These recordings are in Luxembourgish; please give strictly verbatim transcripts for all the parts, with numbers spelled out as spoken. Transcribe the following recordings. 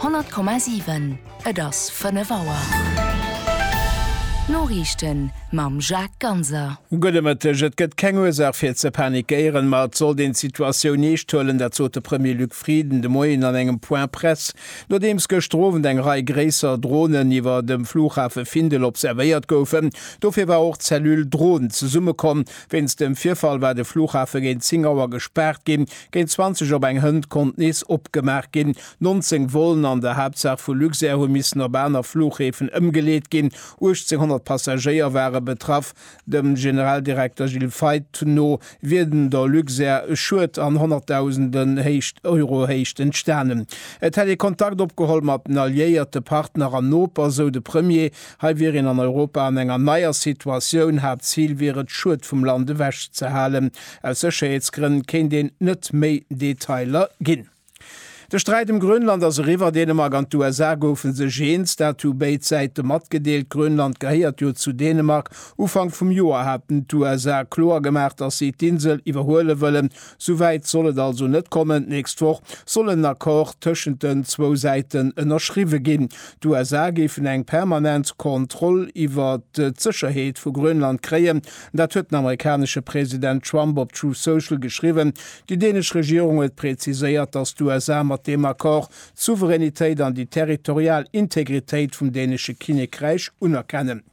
hundert Komma sieben et ass fënne Waer. Norrichten mam Jacques Ganser. Gëdemëtteg et gëtt keng Ursaach fir ze panikéieren, mat zoll den Situationun neechtëllen, dat zo de Premier Luc Frieden de Moien an engem Point Press, no deems gestrowen eng Rei gréser Drohnen iwwer dem Flughafe Findel observéiert goufen, dofir war och Zellul Drohnen ze summe kom, wenns dem Vierfall war de Flughafe géint Zingauer gesperrt gin, géint zwanzig op eng Hënd kont nees opgemerk gin, neunzehn Wollen an der Hauptsache vu Luxair hun missen op Berner Flughäfen ëmgeleet gin, achtzehn Passagier waren betraff, dem Generaldirektor Gilles Veit no werden der Luxair schut an hunderttausenden Euro hechten Sternen. Et hat Kontakt opgeholt mat den alliierte Partner an Noper, so de Premier, ha wir in an Europa an enger neier Situation hat Ziel wäret Schut vom Lande wäsch zu halen. Aus Sicherheitsgründen kennt den net méi Detailer ginn. Der Streit im Grönland as River Dänemark an U S A goufen se gens, dat to Beiitseite mat gedeelt Grönland geheiert jo zu Dänemark. Ufang vum Joer hat U S A chlor gemerkt, dass sie d'Insel iwwerhole wëllen. Soweit sollet also net kommen. Nächst woch sollen Akkor tschen den zwo Seiten ënnerschriwe ginn. U S A gifen eng permanent Kontroll iwwer de Zicherheet vu Grönland kreien. Dat huet den amerikanische Präsident Trump op True Social geschriwen. Die dänisch Regierung huet präziséiert, dass U S A mat dem Akkor Souveränitéit an die Territorialintegritéit vum dänesche Kinekreich unerkennen.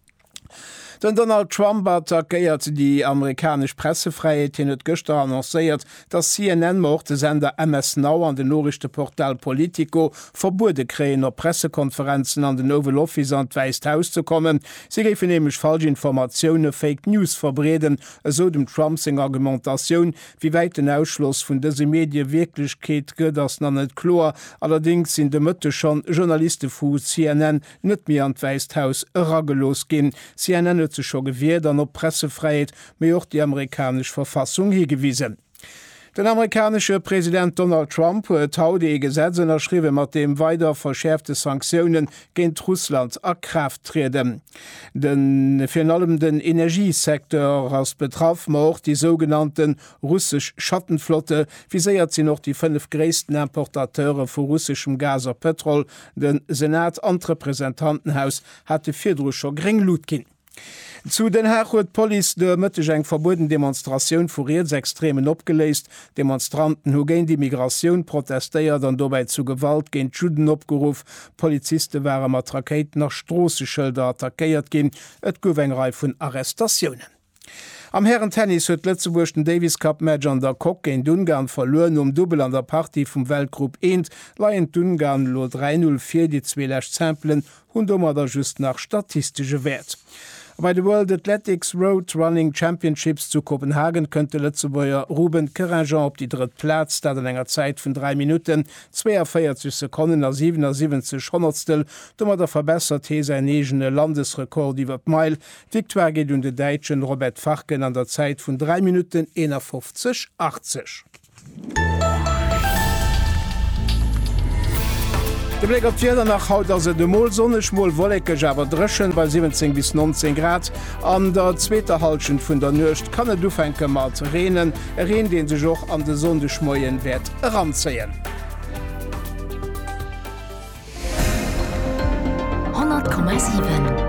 Den Donald Trump attackiert die amerikasch Pressefreiheit hin et Göster annoncéiert, dat C N N mocht de Sender M S Now an den norrichte Portal Politico verbude kreen op Pressekonferenzen an den Oval Office an d'Weist Haus zu kommen. Sie gefen nämlich falsche Informationen, Fake News verbreden, so dem Trumps Argumentation, wie weit den Ausschluss vun dese Medie Wirklichkeit gëtt ass na net klar. Allerdings sind de Mëtte schon Journalisten vu C N N net mir an d'Weist Haus ragelos gin. C N N ze scho gewährt an op Pressefreiheit méi och die amerikanische Verfassung hingewiesen. Den amerikanische Präsident Donald Trump huet haut die Gesetze erschriwe mat dem weiter verschärfte Sanktionen géint Russland a Kraft treden. Den fir allem den Energiesektor as betraff mocht die sogenannten russsisch Schattenflotte, wie séiert sie noch die fünf gréessten Importateure vu russischem Gaser Petrol. Den Senat an Repräsentantenhaus hatte vierdruscher Gringlut ginn. Zu den Herr huet Poli de Mëtteg eng verboden Demonstrationun furiert extremen opgeleist. Demonstranten hu géint die Migration protestéiert an dobei zu Gewalt géint Juden opgeruf. Poliziste waren mat Raketen nach Strosseschilder attackéiert gin. Et gouf eng Reif vun Arrestationen. Am Herren-Tennis huet Lettzeburgchten Davis Cup Match an der Kok en Dungan verloren um Double an der Party vum Weltgrupp eins. Laien Dungan lo drei null vier die zweelech Zempelen hun dommer der just nach statistische Wert. Bei de World Athletics Road Running Championships zu Kopenhagen könnte Lettzeburger Ruben Kerangean op die dritt Platz, dat in enger Zeit vun drei Minuten zweiundvierzig Sekunden a siebenundsiebzig Hundertstel, dummer der verbessert he se negene Landesrekord iwwer Meil. Victoire geht un de Deitschen Robert Fachken an der Zeit vun drei Minuten einundfünfzig achtzig. De Bläger Tierder nach haut as se de Mol sonnech moll wollekeg awer dreschen bei siebzehn bis neunzehn Grad. An der zweter Halschen vun der Nøcht kann et dufenke mat reen, Reen den se joch an de Sondechmoien wert ranzeien. hundert Komma sieben